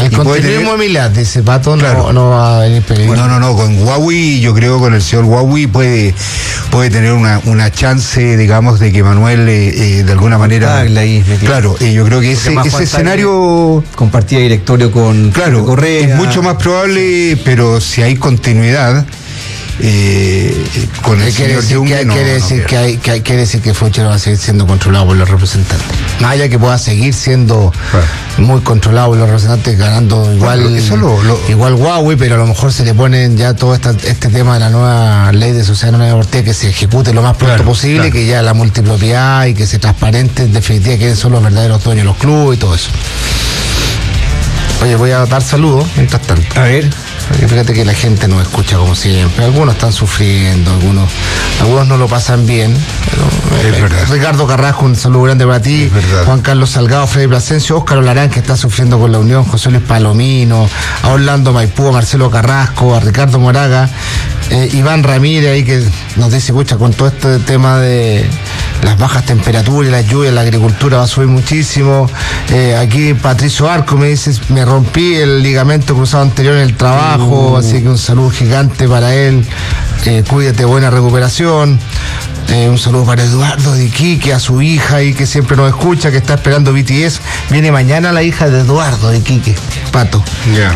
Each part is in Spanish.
El continuismo de Milad, dice Pato, claro, no va a venir peligro. No, con Huawei, yo creo que con el señor Huawei puede tener una chance, digamos, de que Manuel de alguna manera... Claro, yo creo que ese escenario... Compartía directorio con Correa. Es mucho más probable, pero si hay continuidad... con el señor Junge, quiere decir que Faucher va a seguir siendo controlado por los representantes. Más allá que pueda seguir siendo muy controlado por los representantes, ganando igual Huawei, pero a lo mejor se le ponen ya todo este tema de la nueva ley de sociedad anónima deportiva, que se ejecute lo más pronto posible, que ya la multipropiedad y que se transparente en definitiva quiénes son los verdaderos dueños de los clubes y todo eso. Oye, voy a dar saludos mientras tanto. A ver. Fíjate que la gente nos escucha como siempre. Algunos están sufriendo, algunos no lo pasan bien. Pero, es verdad. Ricardo Carrasco, un saludo grande para ti. Juan Carlos Salgado, Freddy Plasencio, Óscar Olarán, que está sufriendo con la Unión, José Luis Palomino, a Orlando Maipú, a Marcelo Carrasco, a Ricardo Moraga, Iván Ramírez, ahí que nos dice, escucha, con todo este tema de las bajas temperaturas y las lluvias, la agricultura va a subir muchísimo. Aquí Patricio Arco me dice, me rompí el ligamento cruzado anterior en el trabajo, así que un saludo gigante para él. Cuídate, buena recuperación. Un saludo para Eduardo de Iquique, a su hija ahí que siempre nos escucha, que está esperando BTS. Viene mañana la hija de Eduardo de Iquique, Pato. Ya.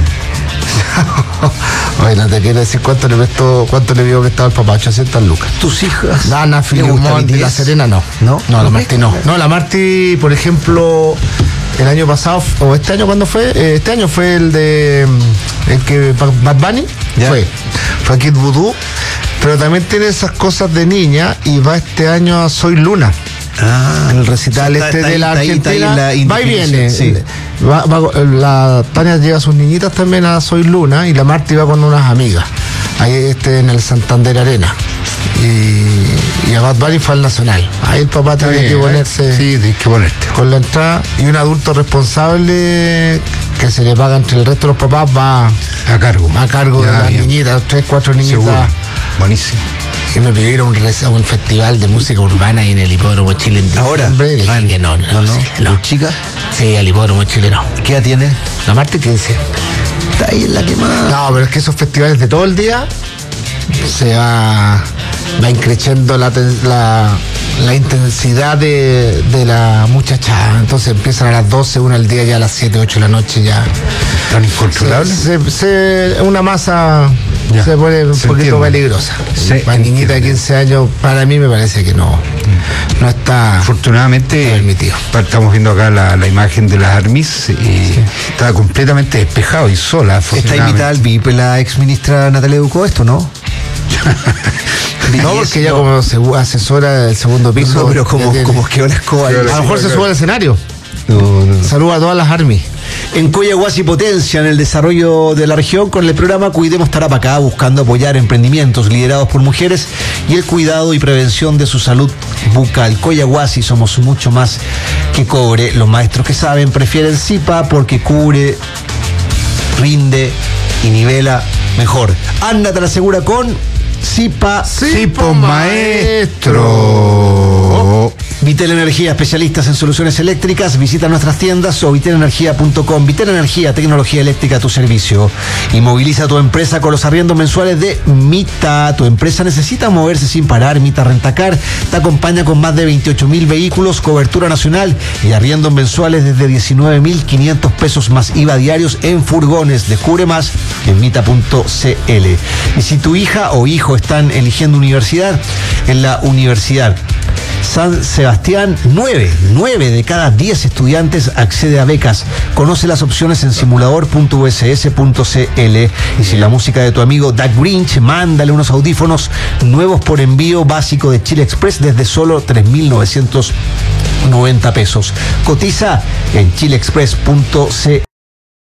Oye, no te quiero decir cuánto le vio que estaba el papá, 800 lucas. ¿Tus hijas? Dana, Filimón, de La Serena, no. ¿No? No, la Marti no. No, la Marti, por ejemplo, el año pasado, o este año, ¿cuándo fue? Este año fue el que Bad Bunny fue Kid Voodoo, pero también tiene esas cosas de niña y va este año a Soy Luna. El recital de la Argentina va y viene. Sí. La Tania lleva a sus niñitas también a Soy Luna y la Marti va con unas amigas ahí en el Santander Arena y a Bad Bunny fue al Nacional. Ahí el papá tiene que ponerse con la entrada, y un adulto responsable que se le paga entre el resto de los papás va a cargo de las niñitas, 3, 4 niñitas. Seguro. Buenísimo. Que me pidieron un festival de música urbana en el Hipódromo Chile. ¿Ahora? Que no. ¿Chica? Sí, al Hipódromo Chile no. ¿Qué edad tiene? La Marti 15. Está ahí en la quemada. No, pero es que esos festivales de todo el día se va increciendo la intensidad de la muchachada. Entonces empiezan a las 12, una al día, ya a las 7, 8 de la noche ya. ¿Tan incontrolable? Una masa se pone un poquito peligrosa. Para niñita de 15 años, para mí me parece que no está afortunadamente permitido. Estamos viendo acá la imagen de las Armis y está completamente despejado y sola. Está invitada al VIP la ex ministra Natalia Ducó, esto, ¿no? No, porque ella como asesora del segundo piso. No, pero como quedó la escoba. A lo mejor se sube al escenario. No. Saluda a todas las Army. En Coyahuasi potencia en el desarrollo de la región con el programa Cuidemos Tarapacá, buscando apoyar emprendimientos liderados por mujeres y el cuidado y prevención de su salud bucal. Coyahuasi, somos mucho más que cobre. Los maestros que saben prefieren Zipa porque cubre, rinde y nivela mejor. Anda, te la asegura con Zipa Maestro. Vitel Energía, especialistas en soluciones eléctricas. Visita nuestras tiendas o vitelenergia.com. Vitel Energía, tecnología eléctrica a tu servicio. Y moviliza tu empresa con los arriendos mensuales de Mita. Tu empresa necesita moverse sin parar. Mita Rentacar te acompaña con más de 28.000 vehículos, cobertura nacional y arriendos mensuales desde 19.500 pesos más IVA diarios en furgones. Descubre más en mita.cl. Y si tu hija o hijo están eligiendo universidad, en la Universidad San Sebastián, 9 de cada 10 estudiantes accede a becas. Conoce las opciones en simulador.uss.cl. Y si la música de tu amigo Doug Grinch, mándale unos audífonos nuevos por envío básico de Chile Express desde solo 3.990 pesos. Cotiza en chileexpress.cl.